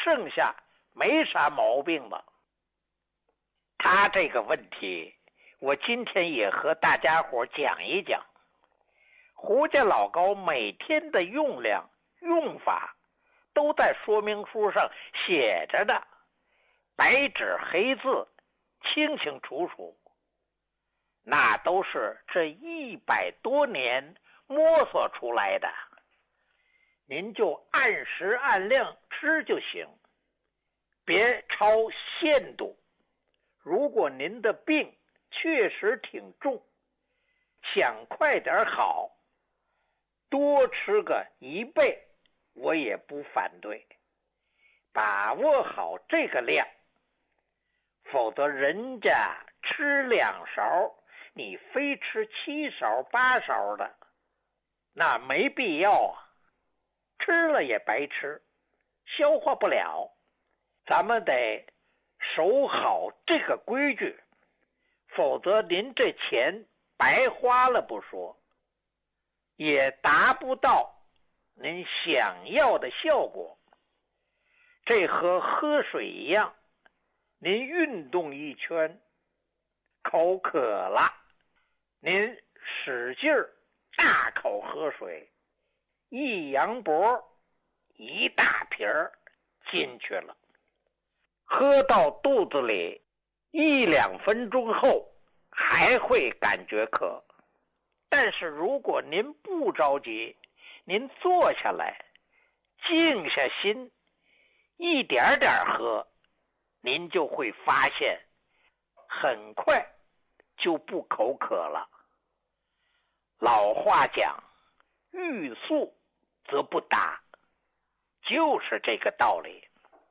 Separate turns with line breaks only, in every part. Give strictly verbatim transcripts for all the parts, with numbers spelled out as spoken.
剩下没啥毛病了。他这个问题，我今天也和大家伙讲一讲。胡家老膏每天的用量、用法都在说明书上写着的，白纸黑字，清清楚楚。那都是这一百多年摸索出来的，您就按时按量吃就行，别超限度。如果您的病确实挺重，想快点好，多吃个一倍我也不反对，把握好这个量，否则人家吃两勺，你非吃七勺八勺的，那没必要啊，吃了也白吃，消化不了。咱们得守好这个规矩，否则您这钱白花了不说，也达不到您想要的效果。这和喝水一样，您运动一圈，口渴了，您使劲儿大口喝水，一扬脖，一大瓶儿进去了，喝到肚子里一两分钟后还会感觉渴。但是如果您不着急，您坐下来，静下心，一点点喝，您就会发现很快就不口渴了。老话讲，欲速则不达，就是这个道理。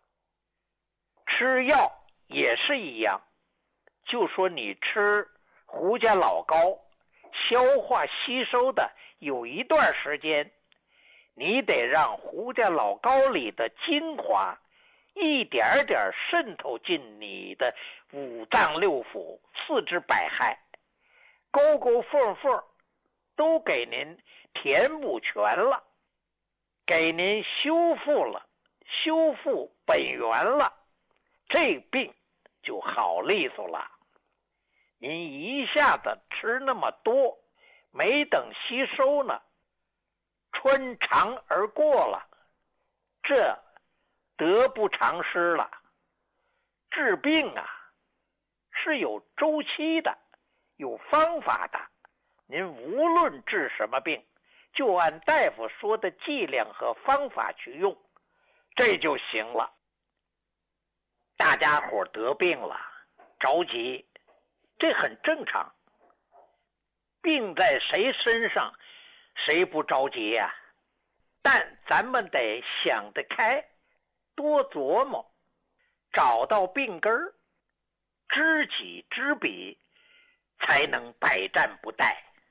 吃药也是一样，就说你吃胡家老膏，消化吸收的有一段时间，你得让胡家老膏里的精华一点点渗透进你的五脏六腑、四肢百骸，沟沟缝缝都给您填补全了，给您修复了，修复本源了，这病就好利索了。您一下子吃那么多，没等吸收呢，穿肠而过了，这得不偿失了。治病啊，是有周期的，有方法的。您无论治什么病，就按大夫说的剂量和方法去用，这就行了。大家伙得病了，着急，这很正常。病在谁身上，谁不着急呀？但咱们得想得开，多琢磨，找到病根儿，知己知彼，才能百战不殆。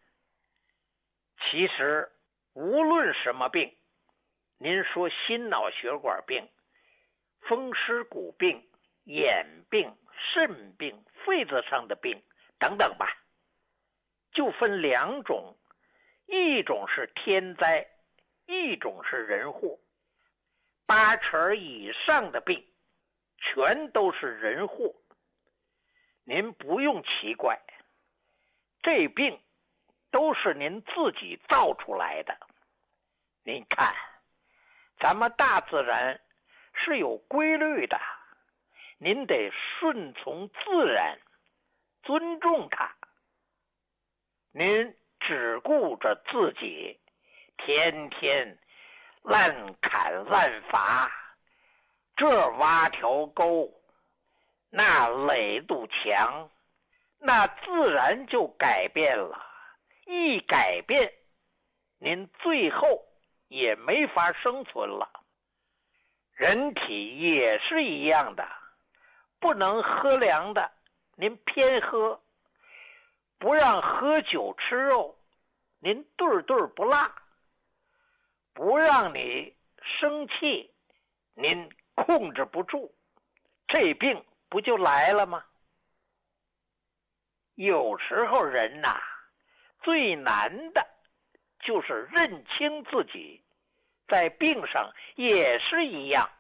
其实无论什么病，您说心脑血管病、风湿骨病、眼病、肾病、肺子上的病等等吧，就分两种，一种是天灾，一种是人祸。八成以上的病全都是人祸，您不用奇怪，这病都是您自己造出来的。您看，咱们大自然是有规律的，您得顺从自然，尊重它。您只顾着自己，天天滥砍滥伐，这挖条沟，那垒堵墙，那自然就改变了。一改变，您最后也没法生存了。人体也是一样的，不能喝凉的，您偏喝；不让喝酒吃肉，您对对不辣；不让你生气，您控制不住，这病不就来了吗？有时候人呐、啊，最难的就是认清自己，在病上也是一样，